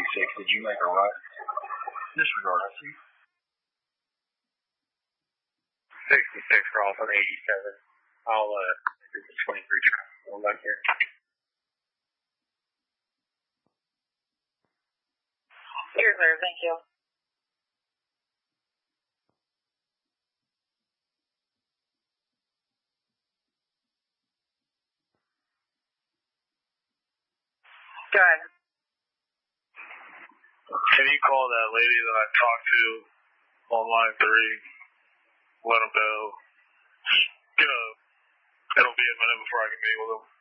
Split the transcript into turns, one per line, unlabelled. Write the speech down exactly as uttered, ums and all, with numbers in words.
sixty-six, did you make a right? Disregard, I see.
sixty-six cross on eighty-seven. I'll, uh, do the twenty-three one back here.
You're clear, thank you. Go ahead.
Can you call that lady that I talked to on line three? Let them know. Get a, it'll be a minute before I can meet with them.